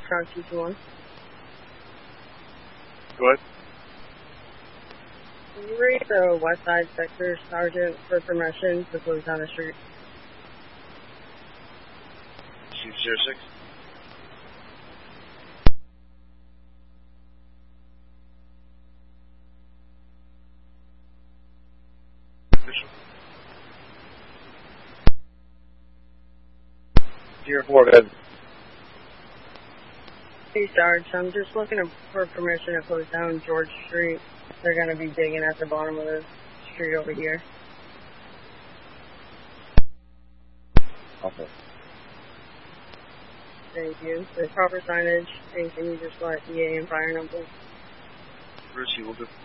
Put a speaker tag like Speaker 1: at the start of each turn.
Speaker 1: Foxtrot 221.
Speaker 2: Go ahead.
Speaker 1: Can you read the West Side Sector Sergeant for permission to close down the street?
Speaker 2: 206. Official. 04, go ahead.
Speaker 1: Hey, Sarge, I'm just looking for permission to close down George Street. They're going to be digging at the bottom of the street over here.
Speaker 2: Okay.
Speaker 1: Thank you. The proper signage, and can you just let EA and fire number?
Speaker 2: Bruce, you will do.